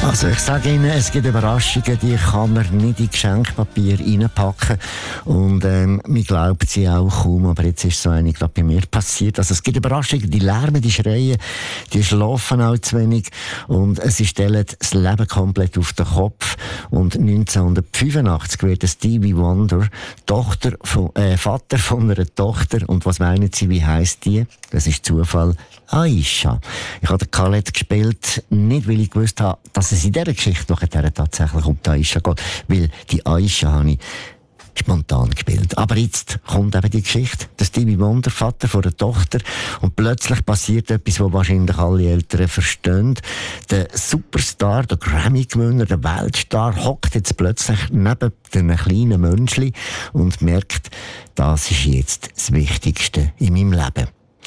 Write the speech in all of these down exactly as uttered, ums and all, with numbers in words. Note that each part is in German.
Also ich sage Ihnen, es gibt Überraschungen, die kann man nicht in Geschenkpapier reinpacken. Und ähm, man glaubt sie auch kaum, aber jetzt ist so eine gerade bei mir passiert. Also es gibt Überraschungen, die lärmen, die schreien, die schlafen auch zu wenig und sie stellen das Leben komplett auf den Kopf. Und neunzehnhundertfünfundachtzig wird Stevie Wonder Tochter von, äh, Vater von einer Tochter. Und was meinen Sie, wie heisst die? Das ist Zufall. Aisha. Ich habe den Khaled gespielt, nicht weil ich gewusst habe, dass es in dieser Geschichte nachher tatsächlich um die Aisha geht, weil die Aisha habe ich spontan gespielt. Aber jetzt kommt eben die Geschichte, der Stevie Wonder, Vater von der Tochter, und plötzlich passiert etwas, was wahrscheinlich alle Eltern verstehen. Der Superstar, der Grammy-Gewinner, der Weltstar, hockt jetzt plötzlich neben einem kleinen Menschli und merkt, das ist jetzt das Wichtigste in meinem Leben.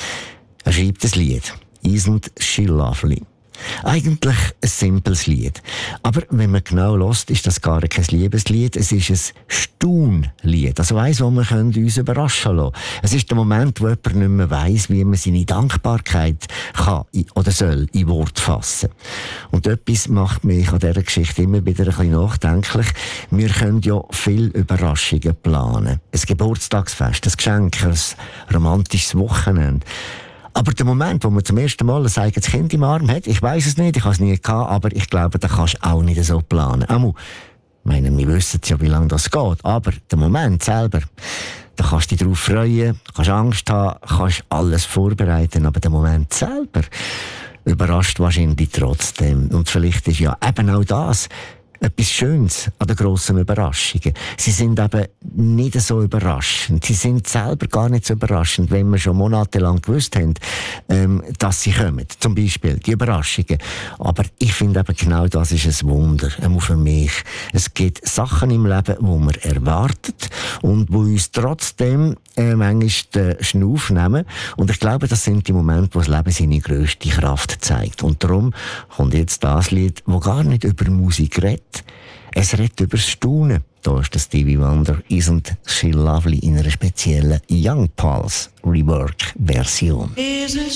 Er schreibt ein Lied. Isn't she lovely? Eigentlich ein simples Lied. Aber wenn man genau hört, ist das gar kein Liebeslied. Es ist ein Staunlied. Also eins, wo wir uns überraschen lassen können. Es ist der Moment, wo jemand nicht mehr weiss, wie man seine Dankbarkeit kann oder soll in Wort fassen. Und etwas macht mich an dieser Geschichte immer wieder ein bisschen nachdenklich. Wir können ja viele Überraschungen planen. Ein Geburtstagsfest, ein Geschenk, ein romantisches Wochenende. Aber der Moment, wo man zum ersten Mal ein eigenes Kind im Arm hat, ich weiss es nicht, ich habe es nie gehabt, aber ich glaube, da kannst du auch nicht so planen. Einmal, ich meine, wir wissen ja, wie lange das geht, aber der Moment selber, da kannst du dich darauf freuen, kannst Angst haben, kannst alles vorbereiten, aber der Moment selber überrascht wahrscheinlich trotzdem. Und vielleicht ist ja eben auch das etwas Schönes an den grossen Überraschungen. Sie sind eben nicht so überraschend. Sie sind selber gar nicht so überraschend, wenn wir schon monatelang gewusst haben, ähm, dass sie kommen. Zum Beispiel die Überraschungen. Aber ich finde eben genau das ist ein Wunder, auch für mich. Es gibt Sachen im Leben, die man erwartet und die uns trotzdem äh, manchmal den Schnuff nehmen. Und ich glaube, das sind die Momente, wo das Leben seine grösste Kraft zeigt. Und darum kommt jetzt das Lied, das gar nicht über Musik redet. Es redet über das Staunen. Da ist der Stevie Wonder, Isn't She Lovely, in einer speziellen Young Pulse Rework-Version.